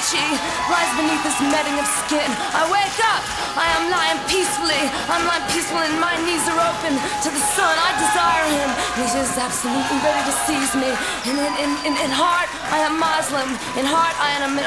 she lies beneath this netting of skin. I wake up, I am lying peacefully. I'm lying peaceful and my knees are open to the sun. I desire him, and he's just absolutely ready to seize me. And in heart, I am Muslim. In heart, I am